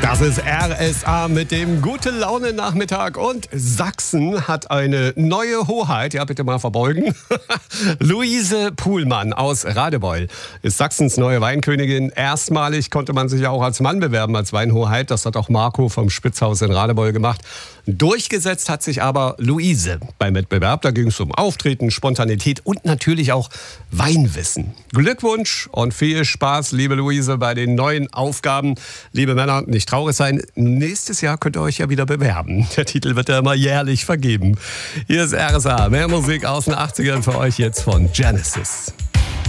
Das ist RSA mit dem Gute-Laune-Nachmittag und Sachsen hat eine neue Hoheit. Ja, bitte mal verbeugen. Luise Puhlmann aus Radebeul ist Sachsens neue Weinkönigin. Erstmalig konnte man sich ja auch als Mann bewerben, als Weinhoheit. Das hat auch Marco vom Spitzhaus in Radebeul gemacht. Durchgesetzt hat sich aber Luise beim Wettbewerb. Da ging es um Auftreten, Spontanität und natürlich auch Weinwissen. Glückwunsch und viel Spaß, liebe Luise, bei den neuen Aufgaben. Liebe Männer, nicht traurig sein. Nächstes Jahr könnt ihr euch ja wieder bewerben. Der Titel wird ja immer jährlich vergeben. Hier ist RSA. Mehr Musik aus den 80ern für euch jetzt von Genesis.